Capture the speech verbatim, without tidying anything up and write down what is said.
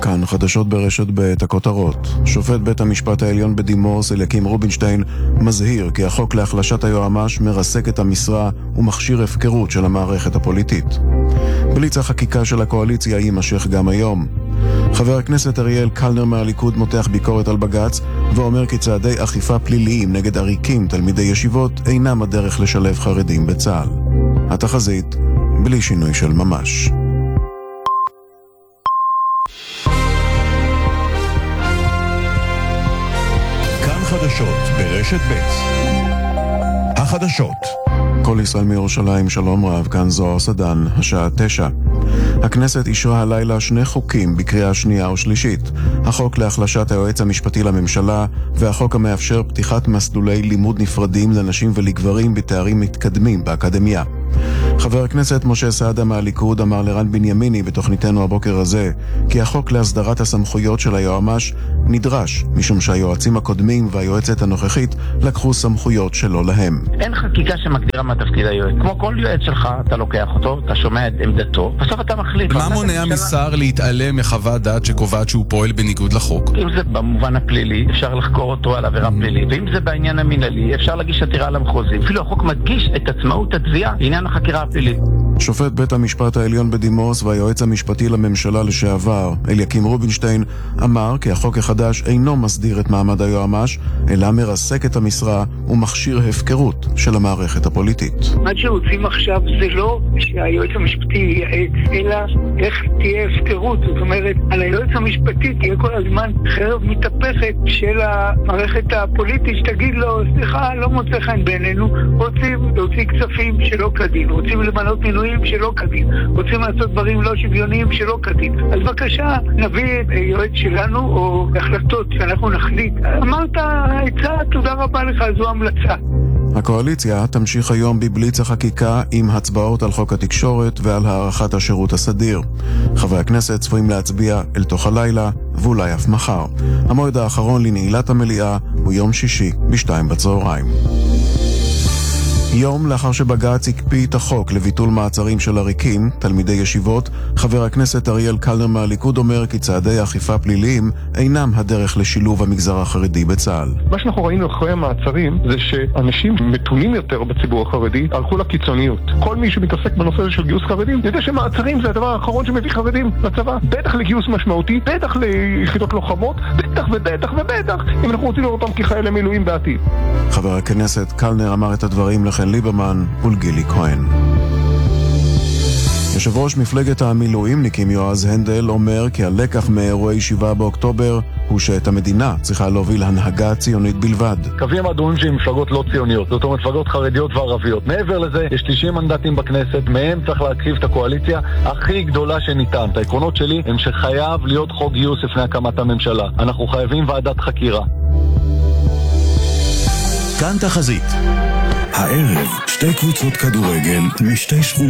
כאן חדשות ברשת בית הכותרות. שופט בית המשפט העליון בדימוס אליקים רובינשטיין מזהיר כי החוק להחלשת היועמ"ש מרסק את המשרה ומכשיר הפקרות של המערכת הפוליטית. בליץ החקיקה של הקואליציה יימשך גם היום. חבר הכנסת אריאל קלנר מהליכוד מותח ביקורת על בג"ץ ואומר כי צעדי אכיפה פליליים נגד עריקים תלמידי ישיבות אינם הדרך לשלב חרדים בצה"ל. התחזית בלי שינוי של ממש. כאן חדשות ברשת ב'. החדשות. כל ישראל מירושלים, שלום רב, כאן זוהר סדן, השעה תשע. הכנסת אישרה הלילה שני חוקים בקריאה שנייה ושלישית. החוק להחלשת היועץ המשפטי לממשלה והחוק המאפשר פתיחת מסלולי לימוד נפרדים לנשים ולגברים בתארים מתקדמים באקדמיה. חבר הכנסת משה סעדה מהליכוד אמר לרן בנימיני בתוכניתנו הבוקר הזה כי החוק להסדרת הסמכויות של היועמ"ש נדרש משום שהיועצים הקודמים והיועצת הנוכחית לקחו סמכויות שלא להם. אין חקיקה שמגדירה מה תפקיד היועץ. כמו כל יועץ שלך, אתה לוקח אותו, אתה שומע את עמדתו, בסוף אתה מחליט. מה מונע משר להתעלם מחוות דעת שקובעת שהוא פועל בניגוד לחוק? אם זה במובן הפלילי, אפשר לחקור אותו על עבירה פלילית, ואם זה בעניין המינהלי, אפשר להגיש עתירה למחוזי. אפילו החוק מדגיש את עצמאות התביעה לעניין החקירה הפלילית. שופט בית המשפט העליון בדימוס והיועץ המשפטי לממשלה לשעבר, אליקים רובינשטיין, אמר כי החוק החדש אינו מסדיר את מעמד היועמ"ש, אלא מרסק את המשרה ומכשיר הפקרות של המערכת הפוליטית. מה שרוצים עכשיו זה לא שהיועץ המשפטי ייעץ, אלא איך תהיה הפקרות. זאת אומרת, על היועץ המשפטי תהיה כל הזמן חרב מתהפכת של המערכת הפוליטית, שתגיד לו, סליחה, לא מוצא חן בעינינו, רוצים להוציא כספים שלא כדין, רוצים למנות מינויים שלא כדין, רוצים לעשות דברים לא שוויוניים שלא כדין. אז בבקשה, נביא יועץ שלנו או החלטות שאנחנו נחליט. אמרת, עצה, תודה רבה לך, זו המלצה. הקואליציה תמשיך היום בבליץ החקיקה עם הצבעות על חוק התקשורת ועל הארכת השירות הסדיר. חברי הכנסת צפויים להצביע אל תוך הלילה ואולי אף מחר. המועד האחרון לנעילת המליאה הוא יום שישי בשתיים בצהריים. יום לאחר שבג"ץ הקפיא את החוק לביטול מעצרים של עריקים, תלמידי ישיבות, חבר הכנסת אריאל קלנר מהליכוד אומר כי צעדי אכיפה פליליים אינם הדרך לשילוב המגזר החרדי בצה"ל. מה שאנחנו ראינו אחרי המעצרים זה שאנשים מתונים יותר בציבור החרדי הלכו לקיצוניות. כל מי שמתעסק בנושא הזה של גיוס חרדים יודע שמעצרים זה הדבר האחרון שמביא חרדים לצבא. בטח לגיוס משמעותי, בטח ליחידות לוחמות, בטח ובטח ובטח אם אנחנו רוצים לראות אותם כחיילי מילואים בעתיד. חבר הכנסת קלנר אמר את הדברים לכן ליברמן ולגילי כהן. יושב ראש מפלגת המילואימניקים יועז הנדל אומר כי הלקח מאירועי שבעה באוקטובר הוא שאת המדינה צריכה להוביל הנהגה ציונית בלבד. קווים אדומים שהם מפלגות לא ציוניות, זאת אומרת מפלגות חרדיות וערביות. מעבר לזה יש תשעים מנדטים בכנסת, מהם צריך להרכיב את הקואליציה הכי גדולה שניתן. את העקרונות שלי הם שחייב להיות חוק גיוס לפני הקמת הממשלה. אנחנו חייבים ועדת חקירה. כאן תחזית. הערב שתי קבוצות כדורגל משתי שכונות